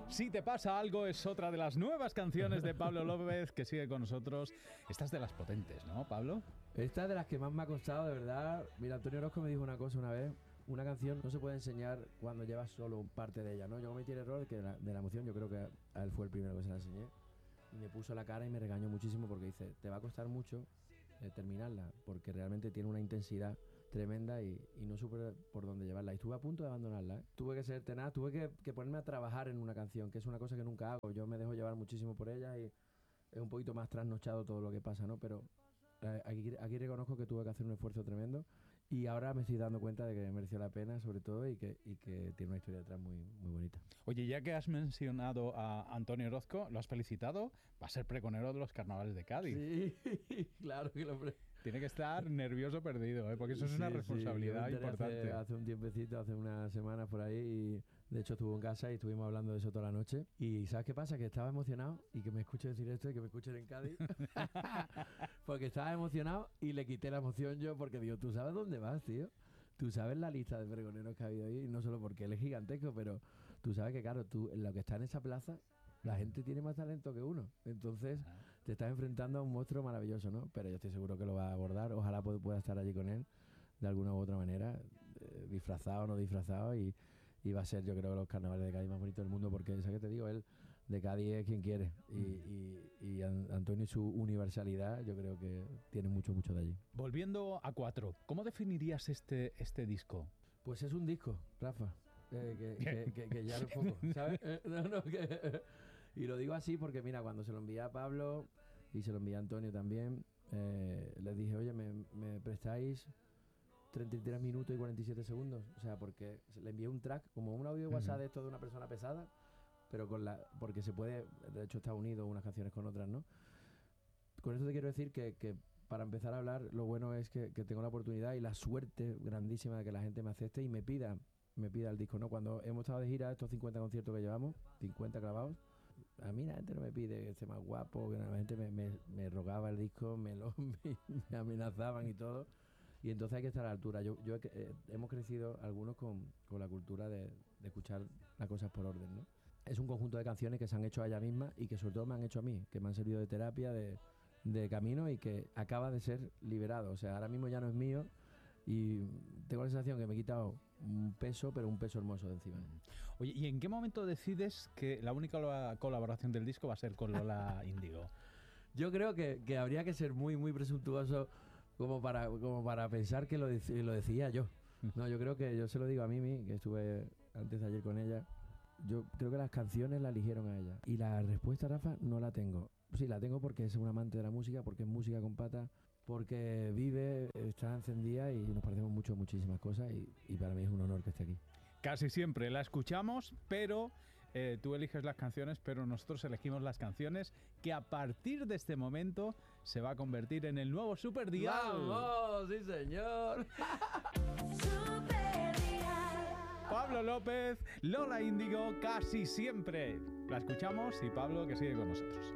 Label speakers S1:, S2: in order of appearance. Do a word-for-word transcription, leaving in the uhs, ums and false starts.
S1: Si te pasa algo es otra de las nuevas canciones de Pablo López que sigue con nosotros. Esta es de las potentes, ¿no, Pablo?
S2: Esta es de las que más me ha costado, de verdad. Mira, Antonio Orozco me dijo una cosa una vez. Una canción no se puede enseñar cuando llevas solo parte de ella, ¿no? Yo cometí el error que la, de la emoción, yo creo que a él fue el primero que se la enseñé. Y me puso la cara y me regañó muchísimo porque dice, te va a costar mucho eh, terminarla, porque realmente tiene una intensidad tremenda y, y no supe por dónde llevarla. Y estuve a punto de abandonarla, ¿eh? Tuve que ser tenaz, tuve que, que ponerme a trabajar en una canción, que es una cosa que nunca hago. Yo me dejo llevar muchísimo por ella y es un poquito más trasnochado todo lo que pasa, ¿no? Pero eh, aquí, aquí reconozco que tuve que hacer un esfuerzo tremendo y ahora me estoy dando cuenta de que mereció la pena, sobre todo, y que, y que tiene una historia detrás muy, muy bonita.
S1: Oye, ya que has mencionado a Antonio Orozco, lo has felicitado, va a ser pregonero de los carnavales de Cádiz.
S2: Sí, claro que lo pre...
S1: Tiene que estar nervioso perdido, ¿eh? Porque eso es una
S2: sí,
S1: responsabilidad
S2: sí.
S1: importante.
S2: Hace, hace un tiempecito, hace unas semanas por ahí, y de hecho estuvo en casa y estuvimos hablando de eso toda la noche. Y ¿sabes qué pasa? Que estaba emocionado, y que me escuche decir esto y que me escuchen en Cádiz, porque estaba emocionado y le quité la emoción yo, porque digo, ¿tú sabes dónde vas, tío? Tú sabes la lista de pregoneros que ha habido ahí, no solo porque él es gigantesco, pero tú sabes que, claro, tú en lo que está en esa plaza, la gente tiene más talento que uno. Entonces te estás enfrentando a un monstruo maravilloso, ¿no? Pero yo estoy seguro que lo va a abordar. Ojalá pueda estar allí con él de alguna u otra manera, eh, disfrazado o no disfrazado, y, y va a ser, yo creo, los carnavales de Cádiz más bonitos del mundo, porque, ¿sabes qué te digo? Él de Cádiz es quien quiere. Y, y, y Antonio y su universalidad, yo creo que tiene mucho, mucho de allí.
S1: Volviendo a Cuatro, ¿cómo definirías este, este disco?
S2: Pues es un disco, Rafa. Eh, que, que, que, que ya lo poco, ¿sabes? Eh, no, no, que, y lo digo así porque, mira, cuando se lo envié a Pablo y se lo envié a Antonio también, eh, les dije, oye, ¿me, me prestáis treinta y tres minutos y cuarenta y siete segundos? O sea, porque le envié un track, como un audio de WhatsApp de esto de una persona pesada, pero con la porque se puede, de hecho está unido unas canciones con otras, ¿no? Con esto te quiero decir que, que para empezar a hablar, lo bueno es que, que tengo la oportunidad y la suerte grandísima de que la gente me acepte y me pida me pida el disco, ¿no? Cuando hemos estado de gira, estos cincuenta conciertos que llevamos, cincuenta clavados, a mí la gente no me pide que esté más guapo, que la gente me, me, me rogaba el disco, me lo me, me amenazaban y todo, y entonces hay que estar a la altura. Yo, yo eh, hemos crecido algunos con, con la cultura de, de escuchar las cosas por orden, ¿no? Es un conjunto de canciones que se han hecho a ella misma y que sobre todo me han hecho a mí, que me han servido de terapia, de, de camino, y que acaba de ser liberado. O sea, ahora mismo ya no es mío y tengo la sensación que me he quitado un peso, pero un peso hermoso de encima.
S1: Oye, ¿y en qué momento decides que la única colaboración del disco va a ser con Lola Índigo?
S2: Yo creo que, que habría que ser muy, muy presuntuoso como para, como para pensar que lo, dec- lo decía yo. No, yo creo que yo se lo digo a Mimi, que estuve antes de ayer con ella. Yo creo que las canciones la eligieron a ella. Y la respuesta, Rafa, no la tengo. Sí, la tengo porque es un amante de la música, porque es música con pata, porque vive, está encendida y nos parecemos mucho, muchísimas cosas, y, y para mí es un honor que esté aquí.
S1: Casi siempre la escuchamos, pero eh, tú eliges las canciones, pero nosotros elegimos las canciones, que a partir de este momento se va a convertir en el nuevo Super Dial.
S2: ¡Vamos! ¡Sí, señor!
S1: Pablo López, Lola Índigo, Casi Siempre. La escuchamos y Pablo, que sigue con nosotros.